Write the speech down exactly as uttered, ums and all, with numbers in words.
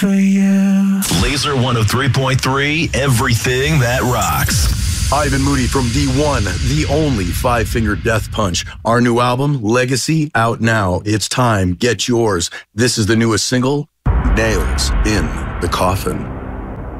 for you. Laser one oh three point three, everything that rocks. Ivan Moody from the one, the only Five Finger Death Punch. Our new album, Legacy, out now. It's time. Get yours. This is the newest single, Nails in the Coffin.